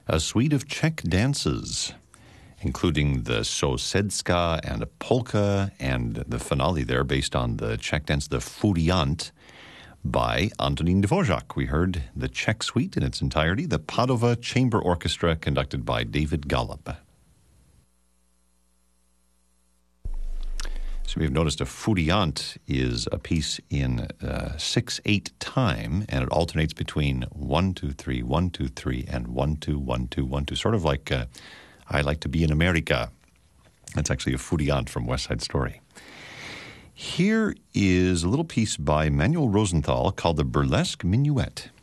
a suite of Czech dances, including the Sousedska and a polka, and the finale there based on the Czech dance, the Furiant, by Antonín Dvořák. We heard the Czech suite in its entirety, the Padova Chamber Orchestra conducted by David Golub. So we've noticed a Furiant is a piece in 6/8 time, and it alternates between 1-2-3, 1-2-3, and 1-2-1-2-1-2, sort of like I Like to Be in America. That's actually a Furiant from West Side Story. Here is a little piece by Manuel Rosenthal called the Burlesque Minuet.